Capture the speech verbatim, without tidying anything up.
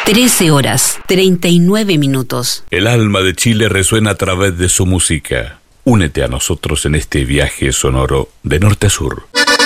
trece horas, treinta y nueve minutos. El alma de Chile resuena a través de su música. Únete a nosotros en este viaje sonoro de norte a sur.